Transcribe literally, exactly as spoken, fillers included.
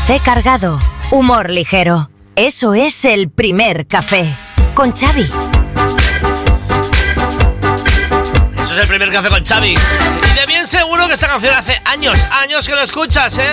Café cargado, humor ligero. Eso es El Primer Café, con Xavi. Eso es El Primer Café con Xavi. Y de bien seguro que esta canción hace años, años que lo escuchas, ¿eh?